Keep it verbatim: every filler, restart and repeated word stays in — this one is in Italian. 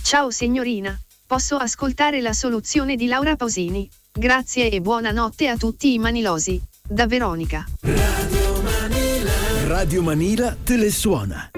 Ciao signorina, posso ascoltare la soluzione di Laura Pausini? Grazie e buonanotte a tutti i manilosi. Da Veronica. Radio Manila. Radio Manila te le suona.